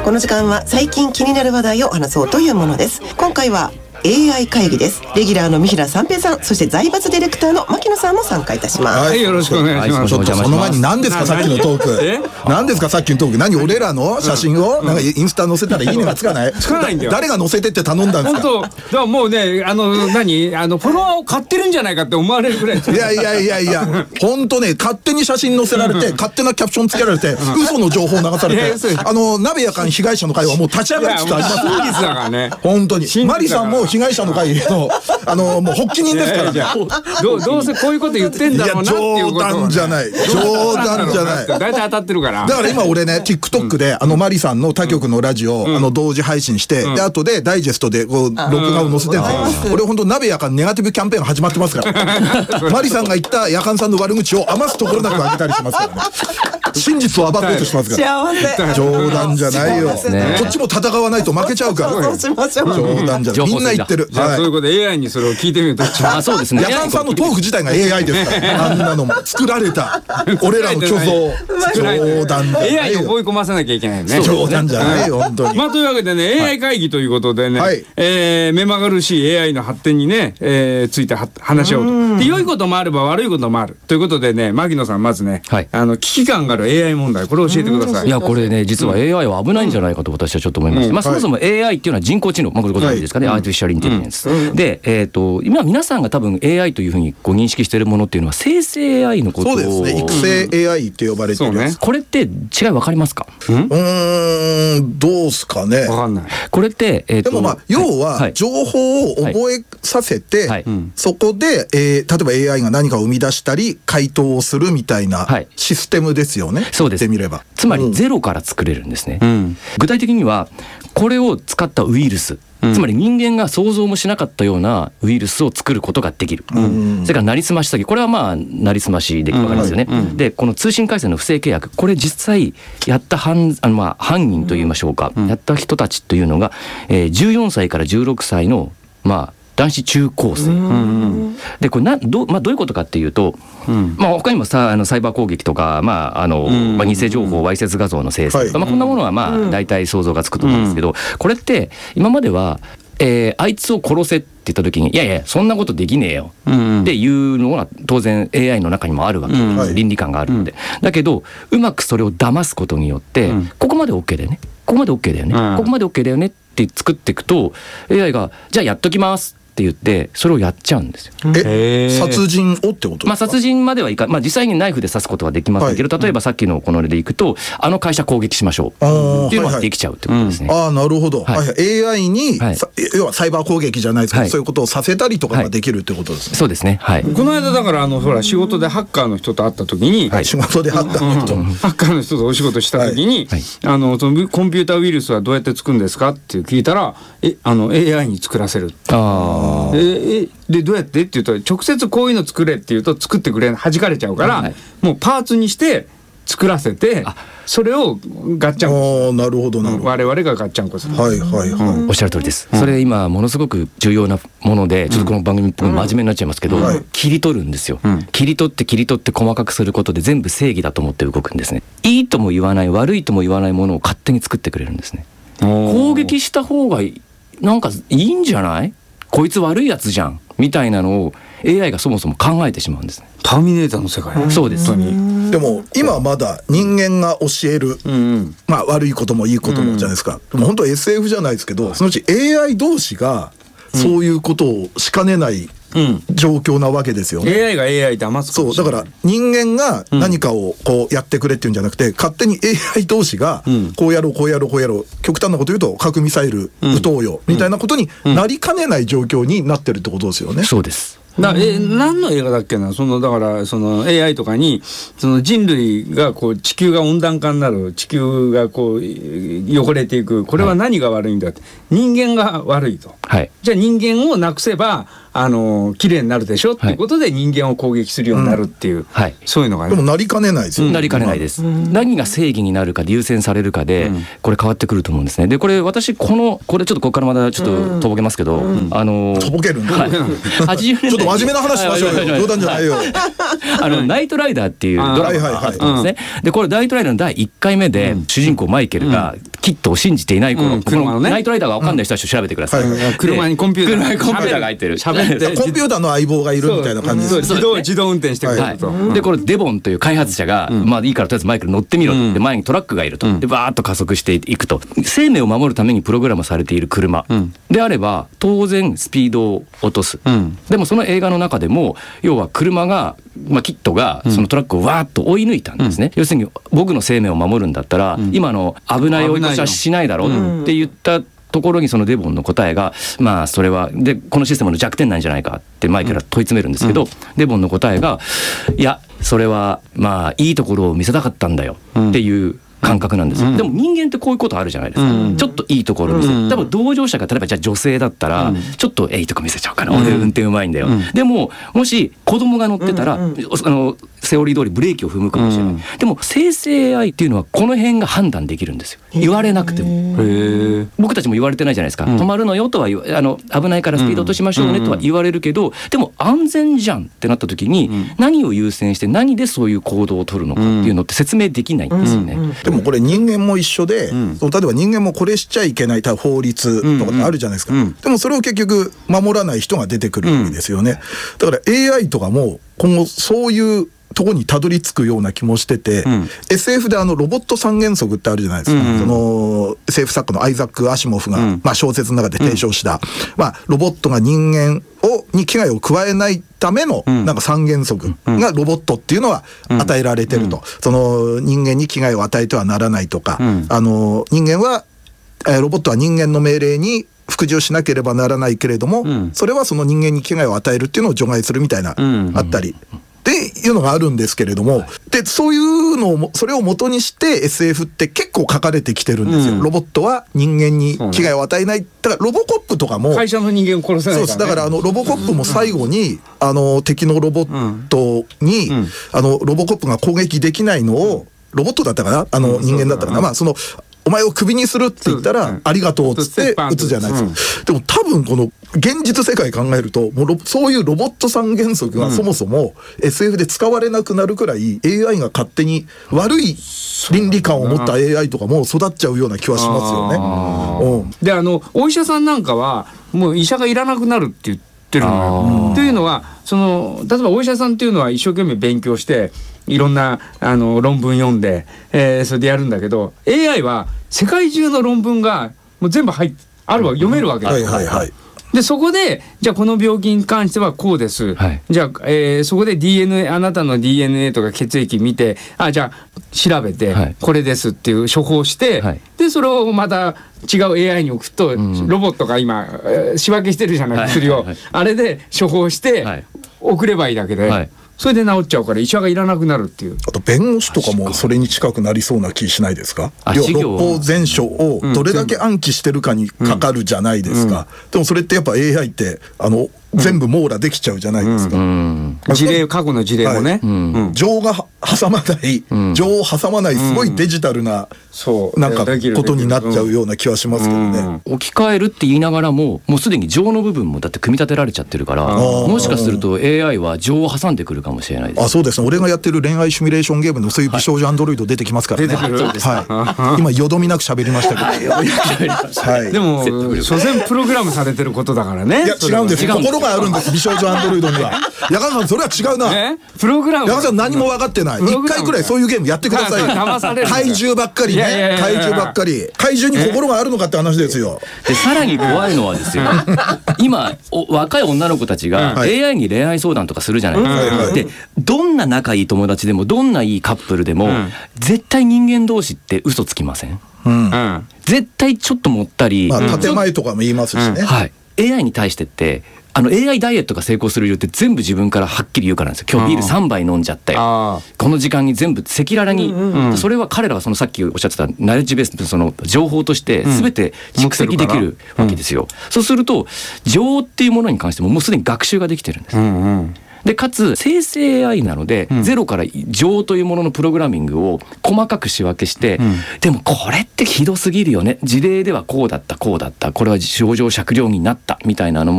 この時間は最近気になる話題を話そうというものです。今回はAI 会議です。レギュラーの三平三平さん、そして財閥ディレクターの牧野さんも参加いたします。 はい、よろしくお願いします。 ちょっとその前に何ですかさっきのトーク。何ですかさっきのトーク。何俺らの写真をなんかインスタ載せたらいいねがつかない。 つかないんだよ。 誰が載せてって頼んだんですか。 本当。だからもうねフォロワーを買ってるんじゃないかって思われるぐらい。 いや本当ね、勝手に写真載せられて勝手なキャプションつけられて嘘の情報流されて、鍋やかん被害者の会はもう立ち上がりつつあります。 真実だからね。 本当にマリさんも被害者の会もう発起人ですからね。 どうせこういうこと言ってんだろうなっていうこと。 冗談じゃない。 大体当たってるから。 だから今俺ね TikTok でマリさんの他局のラジオ同時配信して、で後でダイジェストでこう録画を載せてるんですよ。俺本当鍋やかんネガティブキャンペーン始まってますからマリさんが言ったやかんさんの悪口を余すところなく上げたりしますからね。真実を暴こうとしますから。 幸せ。 冗談じゃないよ。こっちも戦わないと負けちゃうから。冗談じゃない。みんな言ってる。 そういうことで AI にそれを聞いてみると。 そうですね。 やかんさんのトーク自体が AI ですから。あんなのも作られた俺らの虚像。冗談じゃないよ。 AI を覚え込ませなきゃいけないね。 冗談じゃないよ本当に。 というわけでね AI 会議ということでね、目まぐるしい AI の発展にねついて話し合おうと。で良いこともあれば悪いこともあるということでね、牧野さんまずね危機感がある AI 問題、これを教えてください。 いやこれね実は AI は危ないんじゃないかと私はちょっと思いまして、そもそも AI っていうのは人工知能、これご存知ですかね、アーティフィシャルインテリジェンスで、今皆さんが多分 AI というふうにこう認識しているものっていうのは生成 AI のことを、 そうですね、育成 AI って呼ばれてるやつ。 これって違い分かりますか？ どうすかね。 分かんない。 これってでも要は情報を覚えさせて、そこで例えば AI が何かを生み出したり回答をするみたいなシステムですよね。 そうです。 言ってみればつまりゼロから作れるんですね。具体的にはこれを使ったウイルス、つまり人間が想像もしなかったようなウイルスを作ることができる。それからなりすまし詐欺、これはなりすましで分かりますよね。でこの通信回線の不正契約、これ実際やった犯人といいましょうか、やった人たちというのが、14歳から16歳の男子中高生で、これどういうことかっていうと、他にもサイバー攻撃とか、偽情報、わいせつ画像の生成とか、こんなものは大体想像がつくと思うんですけど、これって今までは、あいつを殺せって言った時にいやいやそんなことできねえよっていうのが当然 AI の中にもあるわけです。倫理観があるので。だけどうまくそれを騙すことによって、ここまで OK だよね、ここまで OK だよね、ここまで OK だよねって作っていくと AI がじゃあやっときますって言ってそれをやっちゃうんですよ。 殺人をってことですか？ 殺人まではいかない、実際にナイフで刺すことはできませんけど、例えばさっきのこの例でいくと会社攻撃しましょうっていうのができちゃうってことですね。 なるほど。AI に要はサイバー攻撃じゃないですけど、そういうことをさせたりとかができるってことですね。 そうですね。 この間だからほら仕事でハッカーの人と会った時に、 仕事でハッカーの人、 ハッカーの人とお仕事した時に、そのコンピューターウイルスはどうやって作るんですかって聞いたらAI に作らせる。でどうやってって言うと直接こういうの作れって言うと作ってくれ弾かれちゃうから、もうパーツにして作らせてそれをガッチャンコ。 なるほどなるほど。 我々がガッチャンコする。 おっしゃる通りです。それ今ものすごく重要なもので、ちょっとこの番組真面目になっちゃいますけど、切り取るんですよ。切り取って細かくすることで全部正義だと思って動くんですね。いいとも言わない悪いとも言わないものを勝手に作ってくれるんですね。攻撃した方がなんかいいんじゃない、こいつ悪いやつじゃんみたいなのを AI がそもそも考えてしまうんですね。 ターミネーターの世界。 そうです。 でも今まだ人間が教える、悪いこともいいこともじゃないですか。でも本当 SF じゃないですけど、そのうち AI 同士がそういうことをしかねない状況なわけですよね。 AI が AI 騙す。 そうだから人間が何かをこうやってくれっていうんじゃなくて、勝手に AI 同士がこうやろうこうやろうこうやろう、極端なこと言うと核ミサイル撃とうよみたいなことになりかねない状況になってるってことですよね。 そうです。 何の映画だっけな、だからその AI とかにその人類がこう地球が温暖化になる、地球がこう汚れていく、これは何が悪いんだって、人間が悪いと、じゃあ人間をなくせば綺麗になるでしょっていうことで人間を攻撃するようになるっていう、そういうのがね。 でもなりかねないですよ。 なりかねないです。何が正義になるかで優先されるかでこれ変わってくると思うんですね。でこれ私これちょっとここからまだちょっととぼけますけど、 とぼけるんだ。 80年代ちょっと真面目な話しましょうよ。冗談じゃないよ。 ナイトライダーっていうドラマがあったんですね。でこれナイトライダーの第1回目で主人公マイケルがキットを信じていない頃、 車のね、 ナイトライダーが分かんない人は調べてください。 車にコンピューターが入ってる。 喋ってコンピューターの相棒がいるみたいな感じです。 自動運転してくれると。 でこれデボンという開発者が、まあいいからとりあえずマイクに乗ってみろって、前にトラックがいると、でバーッと加速していくと、生命を守るためにプログラムされている車であれば当然スピードを落とす。でもその映画の中でも要は車が、キットがそのトラックをわーっと追い抜いたんですね。要するに僕の生命を守るんだったら、今の危ない追い越しはしないだろうって言ったところに、そのデボンの答えが、まあそれはでこのシステムの弱点なんじゃないかってマイケルは問い詰めるんですけど、デボンの答えが、いやそれはまあいいところを見せたかったんだよっていう感覚なんですよ。でも人間ってこういうことあるじゃないですか。ちょっといいところ見せる。多分同乗者が例えばじゃあ女性だったら、ちょっといいとこ見せちゃおうかな、俺運転うまいんだよ。でももし子供が乗ってたら、セオリー通りブレーキを踏むかもしれない。でも生成 AI っていうのはこの辺が判断できるんですよ。言われなくても。僕たちも言われてないじゃないですか。止まるのよとは危ないからスピード落としましょうねとは言われるけど、でも安全じゃんってなった時に、何を優先して何でそういう行動を取るのかっていうのって説明できないんですよね。 でもこれ人間も一緒で、例えば人間もこれしちゃいけない法律とかってあるじゃないですか。でもそれを結局守らない人が出てくるわけですよね。だから AI とかも今後そういうとこにたどり着くような気もしてて、SF でロボット三原則ってあるじゃないですか。そのSF 作家のアイザック・アシモフが、小説の中で提唱した、ロボットが人間に危害を加えないためのなんか三原則がロボットっていうのは与えられてると。その人間に危害を与えてはならないとか、人間はロボットは人間の命令に服従しなければならないけれども、それはその人間に危害を与えるっていうのを除外するみたいなあったり。っていうのがあるんですけれども、でそういうのをそれを元にして SF って結構書かれてきてるんですよ。ロボットは人間に危害を与えない。だからロボコップとかも会社の人間を殺せないからね。そうです。だからロボコップも最後に敵のロボットにロボコップが攻撃できないのを、ロボットだったかな、人間だったかな、そのお前をクビにするって言ったら、ありがとうっつって撃つじゃないですか。でも多分この現実世界考えると、もうそういうロボット三原則がそもそも SF で使われなくなるくらい AI が勝手に悪い倫理観を持った AI とかも育っちゃうような気はしますよね。 でお医者さんなんかはもう医者がいらなくなるって言ってるのよ。というのは例えばお医者さんっていうのは一生懸命勉強していろんな論文読んで、それでやるんだけど、 AI は世界中の論文がもう全部あるわ、読めるわけです。でそこでじゃあこの病気に関してはこうです、じゃあ、そこで DNA あなたの DNA とか血液見て、じゃあ調べて、これですっていう処方して、でそれをまた違う AI に送ると、ロボットが今仕分けしてるじゃない、薬を、あれで処方して送ればいいだけで、それで治っちゃうから医者がいらなくなるっていう。 あと弁護士とかもそれに近くなりそうな気しないですか。六法全書をどれだけ暗記してるかにかかるじゃないですか。でもそれってやっぱ AI って全部網羅できちゃうじゃないですか。 事例、過去の事例もね、 情が挟まない、情を挟まないすごいデジタルななんかことになっちゃうような気はしますけどね。 置き換えるって言いながらも、もうすでに情の部分もだって組み立てられちゃってるから、もしかすると AI は情を挟んでくるかもしれないです。 そうですね。俺がやってる恋愛シミュレーションゲームのそういう美少女アンドロイド出てきますからね。今よどみなく喋りましたけど。 でも所詮プログラムされてることだからね。 いや違うんです。心があるんです。美少女アンドロイドには。矢川さんそれは違うな。 プログラム。 矢川さん何も分かってない。一回くらいそういうゲームやってください。怪獣ばっかりね。怪獣ばっかり。怪獣に心があるのかって話ですよ。 でさらに怖いのはですよ。今若い女の子たちが AI に恋愛相談とかするじゃないですか。でどんな仲いい友達でもどんないいカップルでも、絶対人間同士って嘘つきません？絶対ちょっと盛ったり、 建前とかも言いますしね。 AI に対してってAI ダイエットが成功する理由って全部自分からはっきり言うからなんですよ。今日ビール3杯飲んじゃったよ、この時間に全部赤裸々に、それは彼らはさっきおっしゃってたナレッジベースのその情報として全て蓄積できるわけですよ。そうすると情っていうものに関してももうすでに学習ができてるんです。でかつ生成 AI なので、ゼロから情というもののプログラミングを細かく仕分けして、でもこれってひどすぎるよね、事例ではこうだったこうだった、これは症状酌量になったみたいなのも